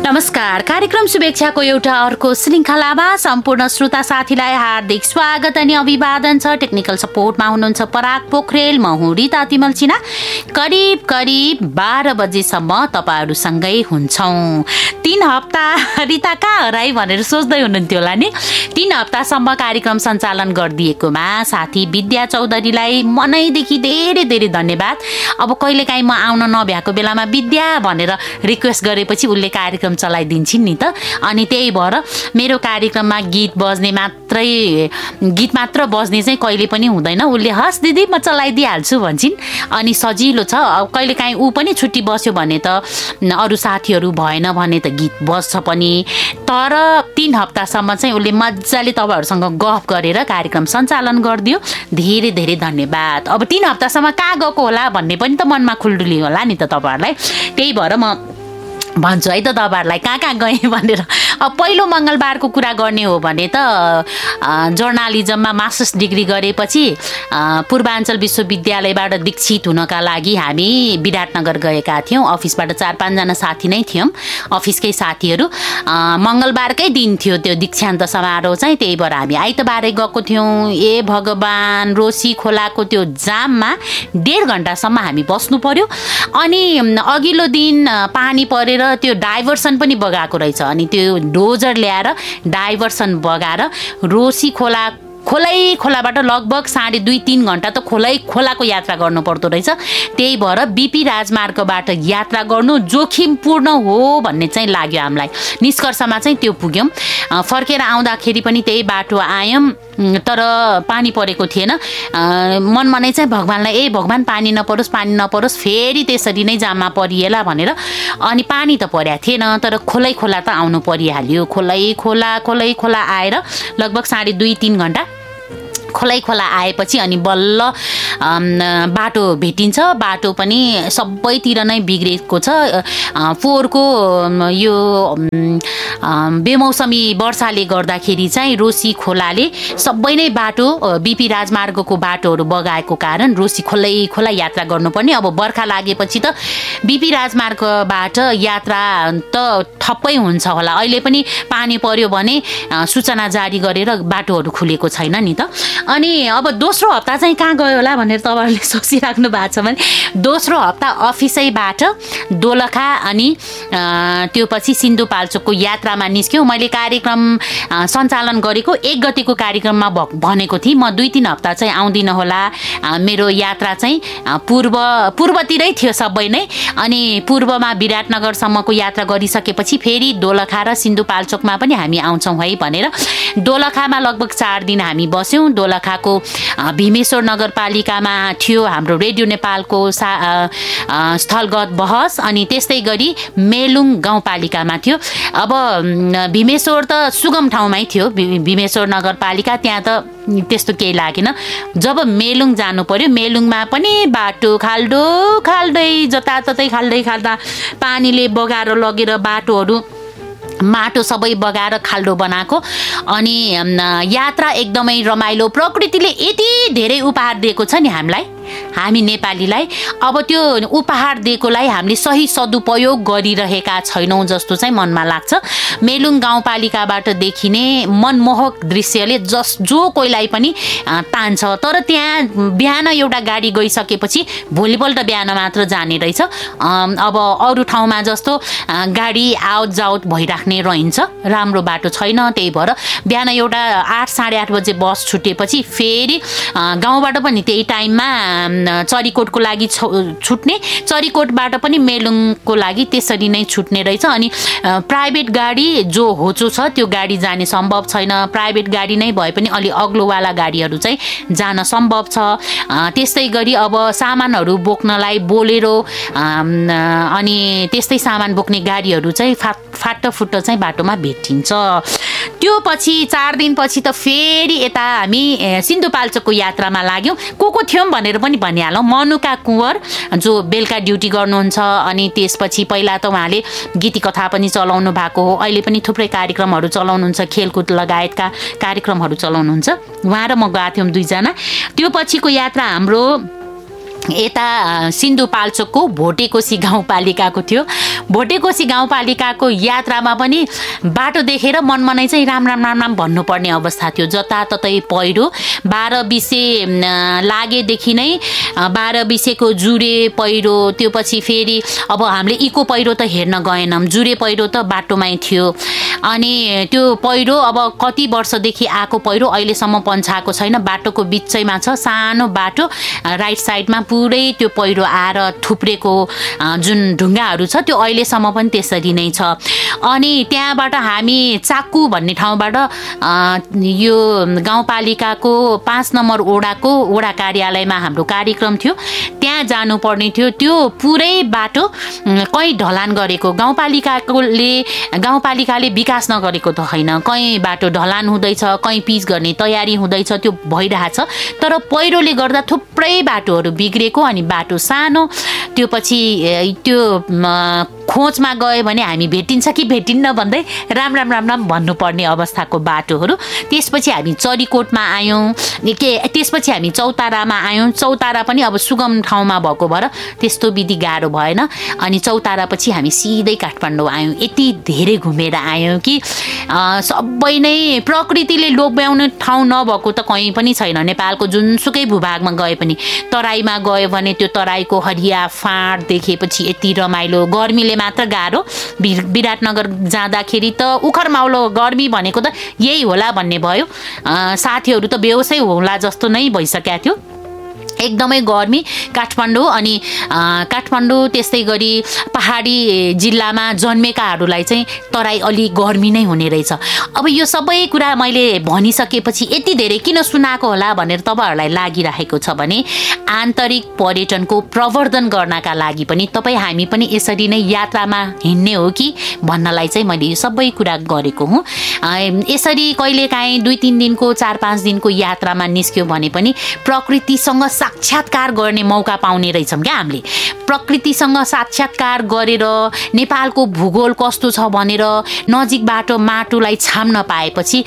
नमस्कार। कार्यक्रम शुभेच्छाको एउटा अर्को श्रृङ्खलामा सम्पूर्ण श्रोता साथीलाई हार्दिक स्वागत अनि अभिवादन छ। टेक्निकल सपोर्टमा हुनुहुन्छ पराग पोखरेल, म हुँ रिता तिमल सिन्हा। करिब 12 बजेसम्म तपाईँहरूसँगै हुन्छौँ। 3 हप्ता रिता कहाँ हराई भनेर सोच्दै हुनुहुन्थ्यो होला नि। 3 हप्तासम्म कार्यक्रम सञ्चालन गरिदिएकोमा साथी विद्या चौधरीलाई मनैदेखि धेरै धेरै धन्यवाद। अब कहिलेकाहीँ म आउन नभ्याएको बेलामा विद्या भनेर रिक्वेस्ट गरेपछि उसले कार्यक्रम चलाइदिन्छन् नि त। अनि त्यही भएर मेरो कार्यक्रममा गीत मात्र बज्ने चाहिँ कहिले पनि हुँदैन। उसले हस् दिदी म चलाइदिइहाल्छु भन्छन्। अनि सजिलो छ। अब कहिलेकाहीँ ऊ पनि छुट्टी बस्यो भने त अरू साथीहरू भएन भने त गीत बज्छ पनि। तर 3 हप्तासम्म चाहिँ उसले मजाले तपाईँहरूसँग गफ गरेर कार्यक्रम सञ्चालन गरिदियो। धेरै धेरै धन्यवाद। अब 3 हप्तासम्म कहाँ गएको होला भन्ने पनि त मनमा खुल्डुली होला नि त तपाईँहरूलाई। त्यही भएर म भन्छु है त तपाईँहरूलाई कहाँ कहाँ गएँ भनेर। अब पहिलो मङ्गलबारको कुरा गर्ने हो भने त जर्नालिजममा मास्टर्स डिग्री गरेपछि पूर्वाञ्चल विश्वविद्यालयबाट दीक्षित हुनका लागि हामी विराटनगर गएका थियौँ। अफिसबाट 4-5 जना साथी नै थियौँ, अफिसकै साथीहरू। मङ्गलबारकै दिन थियो त्यो दीक्षान्त समारोह चाहिँ। त्यही भएर हामी आइतबारै गएको थियौँ। ए भगवान्, रोसी खोलाको त्यो जाममा 1.5 घन्टासम्म हामी बस्नु पर्यो। अनि अघिल्लो दिन पानी परेर त्यो डाइभर्सन पनि बगाएको रहेछ। अनि त्यो डोजर ल्याएर डाइभर्सन बगाएर रोसी खोलाबाट लगभग 2.5-3 घन्टा त खोलाको यात्रा गर्नु पर्दो रहेछ। त्यही भएर बीपी राजमार्गबाट यात्रा गर्नु जोखिमपूर्ण हो भन्ने चाहिँ लाग्यो हामीलाई। निष्कर्षमा चाहिँ त्यो पुग्यौँ। फर्केर आउँदाखेरि पनि त्यही बाटो आयौँ, तर पानी परेको थिएन। मनमा नै चाहिँ भगवान्लाई भगवान् पानी नपरोस् फेरि त्यसरी नै जाममा परिएला भनेर। अनि पानी त परेको थिएन, तर खोला त आउनु परिहाल्यो। खोला आएर लगभग 2.5-3 घन्टा खोला आएपछि अनि बल्ल बाटो भेटिन्छ। बाटो पनि सबैतिर नै बिग्रेको छ। फोहोरको यो बेमौसमी वर्षाले गर्दाखेरि चाहिँ रोसी खोलाले सबै नै बाटो बीपी राजमार्गको बाटोहरू बगाएको कारण रोसी खोला यात्रा गर्नुपर्ने। अब बर्खा लागेपछि त बीपी राजमार्गबाट यात्रा त ठप्पै हुन्छ होला। अहिले पनि पानी पर्यो भने सूचना जारी गरेर बाटोहरू खुलेको छैन नि त। अनि अब दोस्रो हप्ता चाहिँ कहाँ गयो होला भनेर तपाईँहरूले सोचिराख्नु भएको छ भने, दोस्रो हप्ता अफिसैबाट दोलखा अनि त्यो पछि सिन्धुपाल्चोकको यात्रामा निस्क्यौँ। मैले कार्यक्रम सञ्चालन गरेको 1 गतिको कार्यक्रममा भनेको थिएँ म 2-3 हप्ता चाहिँ आउँदिन होला। मेरो यात्रा चाहिँ पूर्वतिरै थियो सबै नै। अनि पूर्वमा विराटनगरसम्मको यात्रा गरिसकेपछि फेरि दोलखा र सिन्धुपाल्चोकमा पनि हामी आउँछौँ है भनेर दोलखामा लगभग 4 दिन हामी बस्यौँ। दोलखाको भीमेश्वर नगरपालिकामा थियो हाम्रो रेडियो नेपालको स्थलगत बहस। अनि त्यस्तै गरी मेलुङ गाउँपालिकामा थियो। अब भीमेश्वर त सुगम ठाउँमै थियो, भीमेश्वर नगरपालिका, त्यहाँ त त्यस्तो केही लागेन। जब मेलुङ जानु पर्यो, मेलुङमा पनि बाटो खाल्दै जताततै खाल्दा पानीले बगाएर लगेर बाटोहरू माटो सबै बगाएर खाल्डो बनाएको। अनि यात्रा एकदमै रमाइलो। प्रकृतिले यति धेरै उपहार दिएको छ नि हामीलाई, हामी नेपालीलाई। अब त्यो उपहार दिएकोलाई हामीले सही सदुपयोग गरिरहेका छैनौँ जस्तो चाहिँ मनमा लाग्छ। मेलुङ गाउँपालिकाबाट देखिने मनमोहक दृश्यले जो कोहीलाई पनि तान्छ। तर त्यहाँ बिहान एउटा गाडी गइसकेपछि भोलिपल्ट बिहान मात्र जाने रहेछ। अब अरू ठाउँमा जस्तो गाडी आवत जावत भइराख्ने रहन्छ, राम्रो बाटो छैन। त्यही भएर बिहान एउटा 8-8:30 बजे बस छुटेपछि फेरि गाउँबाट पनि त्यही टाइममा चरीकोटको लागि छुट्ने, चरीकोटबाट पनि मेलुङको लागि त्यसरी नै छुट्ने रहेछ। अनि प्राइभेट गाडी जो होचो छ त्यो गाडी जाने सम्भव छैन। प्राइभेट गाडी नै भए पनि अलि अग्लोवाला गाडीहरू चाहिँ जान सम्भव छ। त्यस्तै गरी अब सामानहरू बोक्नलाई बोलेरो अनि त्यस्तै सामान बोक्ने गाडीहरू चाहिँ फाटफुट्ट चाहिँ बाटोमा भेटिन्छ। त्यो पछि 4 दिनपछि त फेरि यता हामी सिन्धुपाल्चोकको यात्रामा लाग्यौँ। को थियौँ भनेर पनि भनिहालौँ। मनुका कुँवर जो बेलुका ड्युटी गर्नुहुन्छ। अनि त्यसपछि पहिला त उहाँले गीति कथा पनि चलाउनु भएको हो, अहिले पनि थुप्रै कार्यक्रमहरू चलाउनुहुन्छ, खेलकुद लगायतका कार्यक्रमहरू चलाउनुहुन्छ। उहाँ र म गएको थियौँ 2 जना। त्यो पछिको यात्रा हाम्रो यता सिन्धुपाल्चोकको भोटेकोशी गाउँपालिकाको थियो। भोटेकोशी गाउँपालिकाको यात्रामा पनि बाटो देखेर मनमनै चाहिँ राम राम राम राम भन्नुपर्ने अवस्था थियो। जताततै पहिरो 12-20 लागेदेखि नै 12-20को जुरे पहिरो, त्यो पछि फेरि अब हामीले इको पहिरो त हेर्न गएनौँ, जुरे पहिरो त बाटोमै थियो। अनि त्यो पहिरो अब कति वर्षदेखि आएको पहिरो अहिलेसम्म पन्छाएको छैन, बाटोको बिचैमा छ सानो बाटो, राइट साइडमा पुरै त्यो पहिरो आएर थुप्रेको जुन ढुङ्गाहरू छ त्यो अहिलेसम्म पनि त्यसरी नै छ। अनि त्यहाँबाट हामी चाक्कु भन्ने ठाउँबाट यो गाउँपालिकाको 5 नम्बर वडाको वडा कार्यालयमा हाम्रो कार्यक्रम थियो, त्यहाँ जानुपर्ने थियो। त्यो पुरै बाटो कहीँ ढलान गरेको, गाउँपालिकाले विकास नगरेको त होइन, कहीँ बाटो ढलान हुँदैछ, कहीँ पिच गर्ने तयारी हुँदैछ, त्यो भइरहेछ। तर पहिरोले गर्दा थुप्रै बाटोहरू बिग्रेको, अनि बाटो सानो, त्यो पछि त्यो खोजमा गयो भने हामी भेटिन्छ कि भेटिन्न भन्दै राम राम राम राम भन्नुपर्ने अवस्थाको बाटोहरू। त्यसपछि हामी चरीकोटमा आयौँ, त्यसपछि हामी चौतारामा आयौँ। चौतारा पनि अब सुगम ठाउँमा भएको भएर त्यस्तो विधि गाह्रो भएन। अनि चौतारापछि हामी सिधै काठमाडौँ आयौँ। यति धेरै घुमेर आयौँ कि सबै नै प्रकृतिले लोभ्याउने ठाउँ नभएको त कहीँ पनि छैन। नेपालको जुनसुकै भूभागमा गए पनि, तराईमा गयो भने त्यो तराईको हरिया फाँट देखेपछि यति रमाइलो। गर्मीले मात्र गाह्रो, विराटनगर जाँदाखेरि त उखरमाउलो गर्मी भनेको त यही होला भन्ने भयो। साथीहरू त बेहोसै होला जस्तो नै भइसकेको थियो, एकदमै गर्मी काठमाडौँ। अनि काठमाडौँ त्यस्तै गरी पहाडी जिल्लामा जन्मेकाहरूलाई चाहिँ तराई अलि गर्मी नै हुने रहेछ। अब यो सबै कुरा मैले भनिसकेपछि यति धेरै किन सुनाएको होला भनेर तपाईँहरूलाई लागिरहेको छ भने आन्तरिक पर्यटनको प्रवर्धन गर्नका लागि पनि तपाईँ हामी पनि यसरी नै यात्रामा हिँड्ने हो कि भन्नलाई चाहिँ मैले यो सबै कुरा गरेको हुँ। यसरी कहिलेकाहीँ 2-3 दिनको 4-5 दिनको यात्रामा निस्क्यो भने पनि प्रकृतिसँग साक्षात्कार गर्ने मौका पाउने रहेछौँ क्या हामीले। प्रकृतिसँग साक्षात्कार गरेर नेपालको भूगोल कस्तो छ भनेर नजिकबाट माटोलाई छाम्न पाएपछि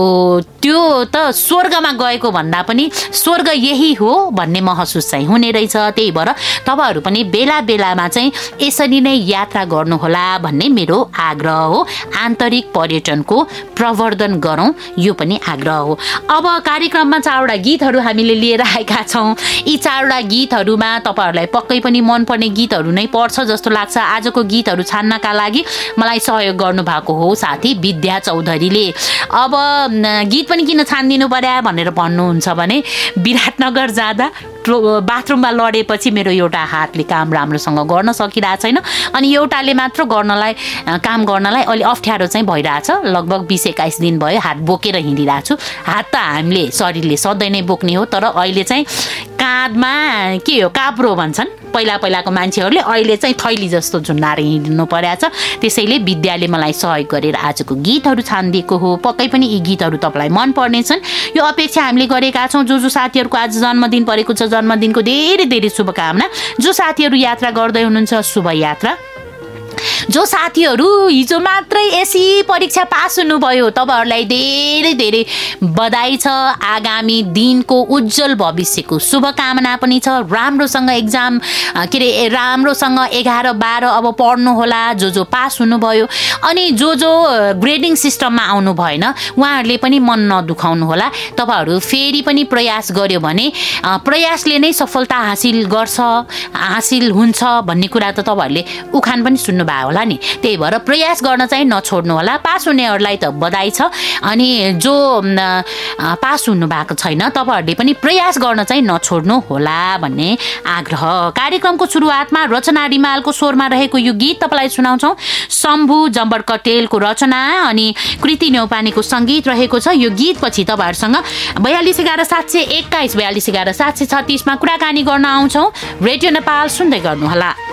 त्यो त स्वर्गमा गएको भन्दा पनि स्वर्ग यही हो भन्ने महसुस चाहिँ हुने रहेछ। त्यही भएर तपाईँहरू पनि बेला बेलामा चाहिँ यसरी नै यात्रा गर्नुहोला भन्ने मेरो आग्रह हो। आन्तरिक पर्यटनको प्रवर्धन गरौँ, यो पनि आग्रह हो। अब कार्यक्रममा 4वटा गीतहरू हामीले लिएर आएका छौँ। यी 4वटा गीतहरूमा तपाईँहरूलाई पक्कै पनि मनपर्ने गीतहरू नै पर्छ जस्तो लाग्छ। आजको गीतहरू छान्नका लागि मलाई सहयोग गर्नुभएको हो साथी विद्या चौधरीले। अब गीत पनि किन छानिदिनु पर्यो भनेर भन्नुहुन्छ भने विराटनगर जाँदा बाथरुममा लडेपछि मेरो एउटा हातले काम राम्रोसँग गर्न सकिरहेको छैन, अनि एउटाले मात्र काम गर्नलाई अलि अप्ठ्यारो चाहिँ भइरहेछ। लगभग 20-21 दिन भयो हात बोकेर हिँडिरहेको छु। हात त हामीले शरीरले सधैँ नै बोक्ने हो, तर अहिले चाहिँ काँधमा के हो काप्रो भन्छन् पहिलाको मान्छेहरूले, अहिले चाहिँ थैली जस्तो झुन्डाएर हिँड्नु परेको छ। त्यसैले विद्याले मलाई सहयोग गरेर आजको गीतहरू छानिदिएको हो। पक्कै पनि यी गीतहरू तपाईँलाई मन पर्नेछन्, यो अपेक्षा हामीले गरेका छौँ। जो साथीहरूको आज जन्मदिन परेको छ, जन्मदिनको धेरै धेरै शुभकामना। जो साथीहरू यात्रा गर्दै हुनुहुन्छ, शुभ यात्रा। जो साथीहरू हिजो मात्रै एसी परीक्षा पास हुनुभयो, तपाईँहरूलाई धेरै धेरै बधाई छ। आगामी दिनको उज्जवल भविष्यको शुभकामना पनि छ। राम्रोसँग एक्जाम राम्रोसँग 11-12 अब पढ्नु होला। जो पास हुनुभयो अनि जो ग्रेडिङ सिस्टममा आउनु भएन उहाँहरूले पनि मन नदुखाउनु होला। तपाईँहरू फेरि पनि प्रयास गर्यो भने प्रयासले नै सफलता हासिल हुन्छ भन्ने कुरा त तपाईँहरूले उखान पनि सुन्नुभयो होला नि। त्यही भएर प्रयास गर्न चाहिँ नछोड्नु होला। पास हुनेहरूलाई त बधाई छ, अनि जो पास हुनु भएको छैन तपाईँहरूले पनि प्रयास गर्न चाहिँ नछोड्नु होला भन्ने आग्रह। कार्यक्रमको सुरुवातमा रचना रिमालको स्वरमा रहेको यो गीत तपाईँलाई सुनाउँछौँ। शम्भु जम्बर कटेलको रचना अनि कृति न्यौपानेको सङ्गीत रहेको छ। यो गीत पछि तपाईँहरूसँग 4211 721 4211 736 मा कुराकानी गर्न आउँछौँ। रेडियो नेपाल सुन्दै गर्नुहोला।